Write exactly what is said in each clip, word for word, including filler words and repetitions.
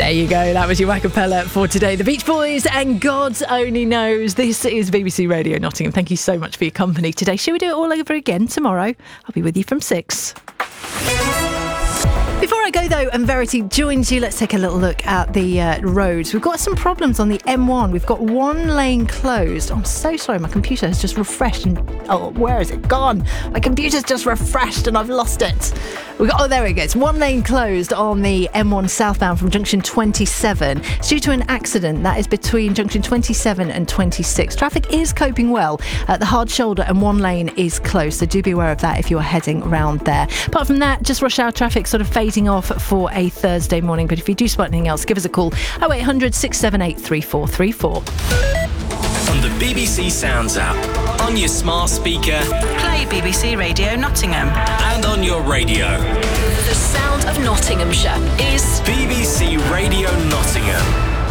There you go. That was your Wacapella for today. The Beach Boys and God Only Knows. This is B B C Radio Nottingham. Thank you so much for your company today. Shall we do it all over again tomorrow? I'll be with you from six. Before I go, though, and Verity joins you, let's take a little look at the uh, roads. We've got some problems on the M one. We've got one lane closed. I'm so sorry, my computer has just refreshed. And oh, where is it gone? My computer's just refreshed and I've lost it. We got, oh, there it goes. One lane closed on the M one southbound from junction twenty-seven. It's due to an accident that is between junction twenty-seven and twenty-six. Traffic is coping well at the hard shoulder and one lane is closed. So do be aware of that if you're heading around there. Apart from that, just rush hour traffic sort of fading off for a Thursday morning. But if you do spot anything else, give us a call. oh eight hundred, six seven eight, three four three four. On the B B C Sounds app, on your smart speaker, play B B C Radio Nottingham, and on your radio. The sound of Nottinghamshire is B B C Radio Nottingham.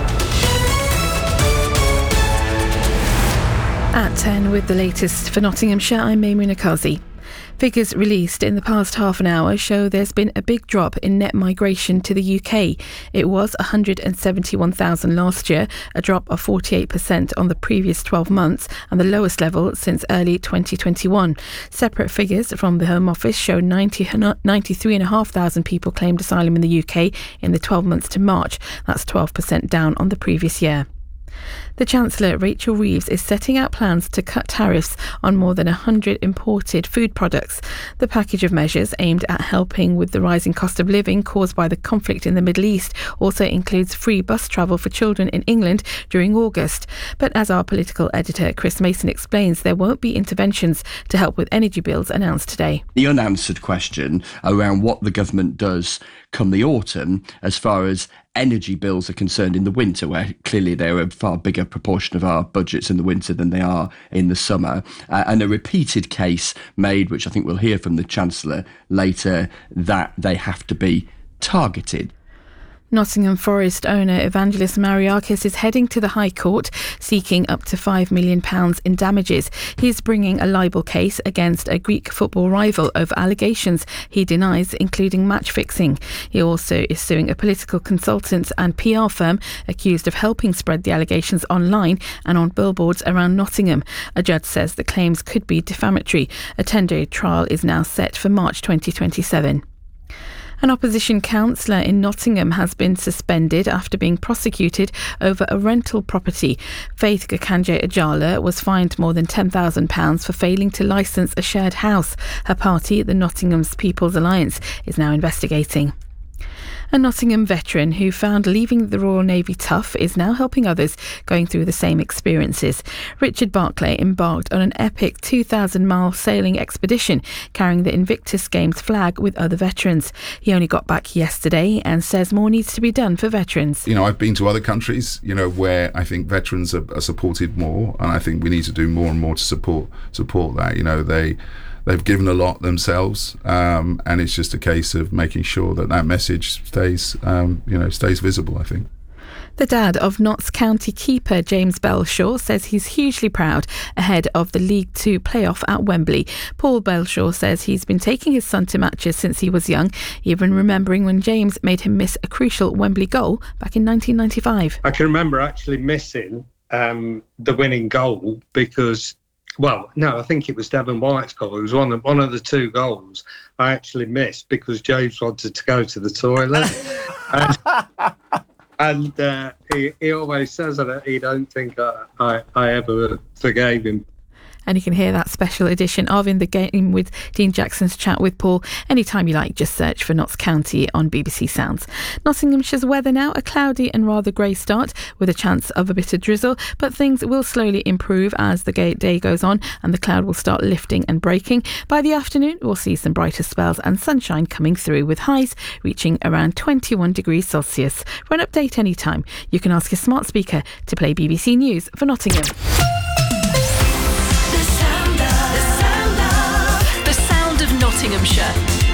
At ten with the latest for Nottinghamshire, I'm Maimuna Kazi. Figures released in the past half an hour show there's been a big drop in net migration to the U K. It was one hundred seventy-one thousand last year, a drop of forty-eight percent on the previous twelve months and the lowest level since early twenty twenty-one. Separate figures from the Home Office show ninety, ninety-three thousand five hundred people claimed asylum in the U K in the twelve months to March. That's twelve percent down on the previous year. The Chancellor, Rachel Reeves, is setting out plans to cut tariffs on more than one hundred imported food products. The package of measures aimed at helping with the rising cost of living caused by the conflict in the Middle East also includes free bus travel for children in England during August. But as our political editor Chris Mason explains, there won't be interventions to help with energy bills announced today. The unanswered question around what the government does come the autumn as far as energy bills are concerned in the winter, where clearly they're a far bigger proportion of our budgets in the winter than they are in the summer, uh, and a repeated case made, which I think we'll hear from the Chancellor later, that they have to be targeted. Nottingham Forest owner Evangelos Mariakis is heading to the High Court seeking up to five million pounds in damages. He's bringing a libel case against a Greek football rival over allegations he denies, including match fixing. He also is suing a political consultant and P R firm accused of helping spread the allegations online and on billboards around Nottingham. A judge says the claims could be defamatory. A ten-day trial is now set for March twenty twenty-seven. An opposition councillor in Nottingham has been suspended after being prosecuted over a rental property. Faith Gakanje Ajala was fined more than ten thousand pounds for failing to licence a shared house. Her party, the Nottingham's People's Alliance, is now investigating. A Nottingham veteran who found leaving the Royal Navy tough is now helping others going through the same experiences. Richard Barclay embarked on an epic two thousand mile sailing expedition carrying the Invictus Games flag with other veterans. He only got back yesterday and says more needs to be done for veterans. You know, I've been to other countries, you know, where I think veterans are, are supported more, and I think we need to do more and more to support support that. You know, they They've given a lot themselves, um, and it's just a case of making sure that that message stays, um, you know, stays visible, I think. The dad of Notts County keeper James Belshaw says he's hugely proud ahead of the League Two playoff at Wembley. Paul Belshaw says he's been taking his son to matches since he was young, even remembering when James made him miss a crucial Wembley goal back in nineteen ninety-five. I can remember actually missing um, the winning goal because... Well, no, I think it was Devon White's goal. It was one of, one of the two goals I actually missed because James wanted to go to the toilet. and and uh, he, he always says that he don't think I, I, I ever forgave him. And you can hear that special edition of In the Game with Dean Jackson's chat with Paul anytime you like. Just search for Notts County on B B C Sounds. Nottinghamshire's weather now, a cloudy and rather grey start with a chance of a bit of drizzle, but things will slowly improve as the day goes on and the cloud will start lifting and breaking. By the afternoon, we'll see some brighter spells and sunshine coming through with highs reaching around twenty-one degrees Celsius. For an update anytime, you can ask your smart speaker to play B B C News for Nottingham. Nottinghamshire.